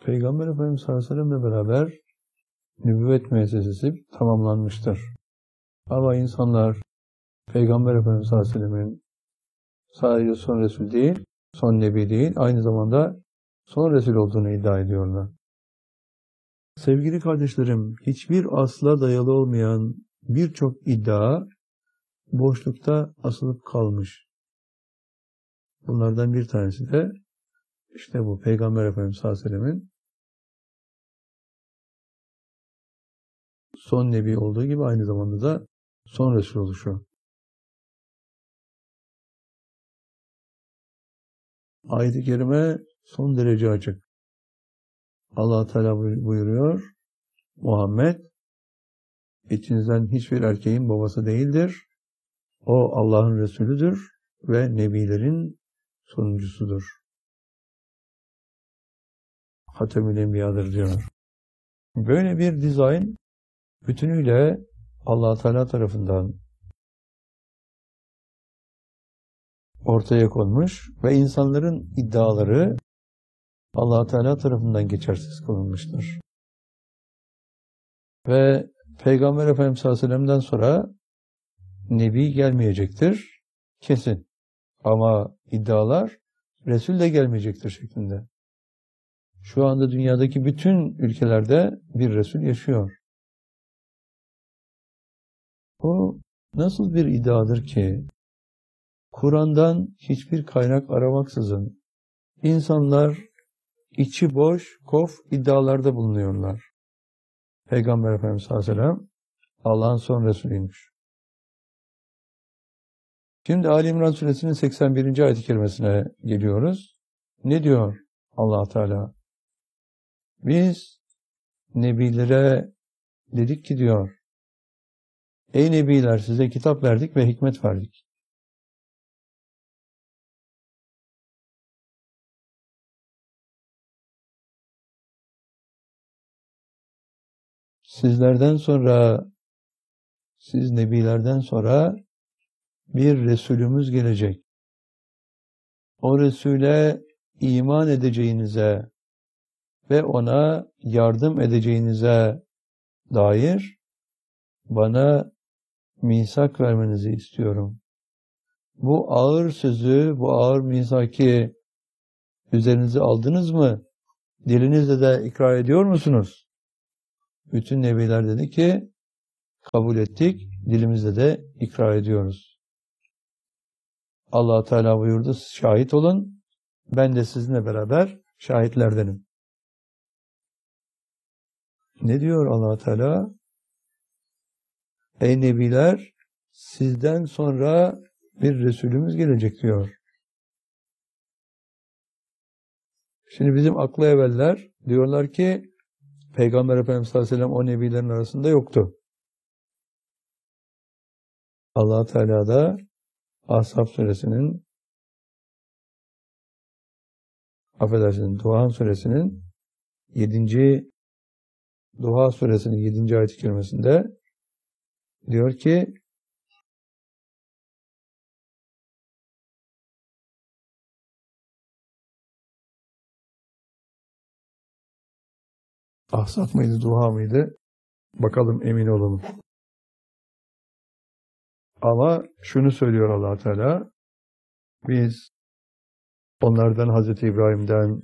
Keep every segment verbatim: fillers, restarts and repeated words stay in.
Peygamber Efendimiz sallallahu aleyhi ve sellem'le beraber nübüvvet müessesesi tamamlanmıştır. Ama insanlar Peygamber Efendimiz sallallahu aleyhi ve sellem'in sadece son Resul değil, son Nebi değil, aynı zamanda son Resul olduğunu iddia ediyorlar. Sevgili kardeşlerim, hiçbir asla dayalı olmayan birçok iddia boşlukta asılıp kalmış. Bunlardan bir tanesi de işte bu Peygamber Efendimiz sallallahu aleyhi ve sellem'in son Nebi olduğu gibi aynı zamanda da son Resul oluşu. Ayet-i Kerime son derece açık. Allah Teala buyuruyor, Muhammed içinizden hiçbir erkeğin babası değildir. O Allah'ın Resulüdür ve Nebilerin sonuncusudur. Hatemül Enbiya'dır diyor. Böyle bir dizayn bütünüyle Allah Teala tarafından ortaya konmuş ve insanların iddiaları Allah Teala tarafından geçersiz kılınmıştır. Ve Peygamber Efendimiz sallallahu aleyhi ve sellem'den sonra Nebi gelmeyecektir. Kesin. Ama iddialar Resul de gelmeyecektir şeklinde. Şu anda dünyadaki bütün ülkelerde bir Resul yaşıyor. Bu nasıl bir iddiadır ki Kur'an'dan hiçbir kaynak aramaksızın insanlar içi boş, kof iddialarda bulunuyorlar. Peygamber Efendimiz sallallahu aleyhi ve sellem Allah'ın son Resulüymüş. Şimdi Ali İmran Suresinin seksen birinci ayet-i kerimesine geliyoruz. Ne diyor Allah Teala? Biz nebilere dedik ki diyor, ey nebiler size kitap verdik ve hikmet verdik. Sizlerden sonra, siz nebilerden sonra bir Resulümüz gelecek. O Resul'e iman edeceğinize ve ona yardım edeceğinize dair bana misak vermenizi istiyorum. Bu ağır sözü, bu ağır misaki üzerinize aldınız mı? Dilinizle de ikrar ediyor musunuz? Bütün nebiler dedi ki, kabul ettik, dilimizle de ikrar ediyoruz. Allah Teala buyurdu, şahit olun, ben de sizinle beraber şahitlerdenim. Ne diyor Allah Teala? Ey nebiler, sizden sonra bir Resulümüz gelecek diyor. Şimdi bizim aklı evveller diyorlar ki Peygamber Efendimiz sallallahu aleyhi ve sellem o nebilerin arasında yoktu. Allah Teala da Ashab suresinin affedersiniz Duhan suresinin yedinci Duha suresinin yedinci ayet-i kerimesinde diyor ki Ahzab mıydı, Duha mıydı? Bakalım, emin olalım. Ama şunu söylüyor Allah Teala, biz onlardan Hazreti İbrahim'den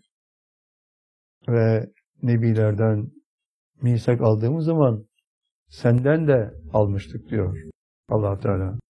ve nebilerden misak aldığımız zaman senden de almıştık diyor Allah Teala.